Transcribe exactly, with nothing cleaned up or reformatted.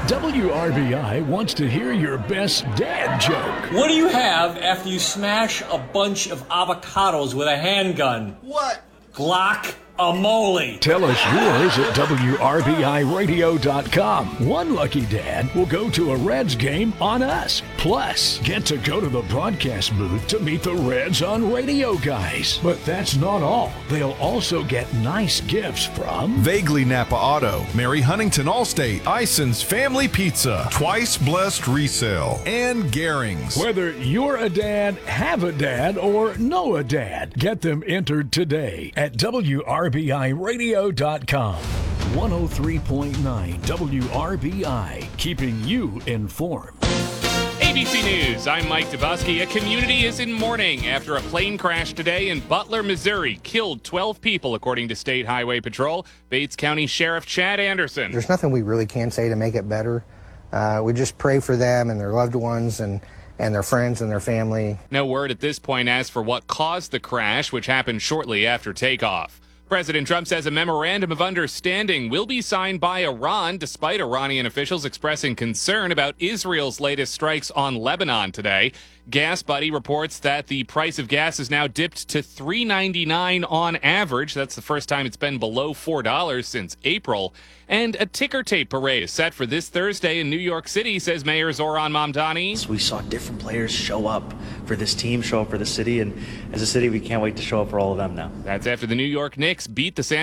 W R B I wants to hear your best dad joke. What do you have after you smash a bunch of avocados with a handgun? What? Glock-a-mole. Tell us yours at W R B I radio dot com. One lucky dad will go to a Reds game on us. Plus, get to go to the broadcast booth to meet the Reds on Radio guys. But that's not all. They'll also get nice gifts from Vaguely Napa Auto, Mary Huntington Allstate, Ison's Family Pizza, Twice Blessed Resale, and Gehring's. Whether you're a dad, have a dad, or know a dad, get them entered today at W R B I radio dot com. one oh three point nine W R B I, keeping you informed. A B C News, I'm Mike Dubosky. A community is in mourning after a plane crash today in Butler, Missouri. Killed twelve people, according to State Highway Patrol. Bates County Sheriff Chad Anderson. There's nothing we really can say to make it better. Uh, we just pray for them and their loved ones and, and their friends and their family. No word at this point as for what caused the crash, which happened shortly after takeoff. President Trump says a memorandum of understanding will be signed by Iran, despite Iranian officials expressing concern about Israel's latest strikes on Lebanon today. Gas Buddy reports that the price of gas has now dipped to three ninety-nine on average. That's the first time it's been below four dollars since April. And a ticker tape parade is set for this Thursday in New York City, says Mayor Zoran Mamdani. We saw different players show up for this team, show up for the city, and as a city, we can't wait to show up for all of them now. That's after the New York Knicks beat the San